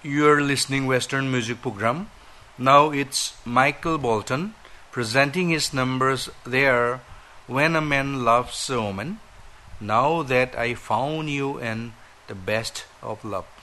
You're listening Western Music Program. Now it's Michael Bolton presenting his numbers there. When a Man Loves a Woman. Now that I found you and the best of love.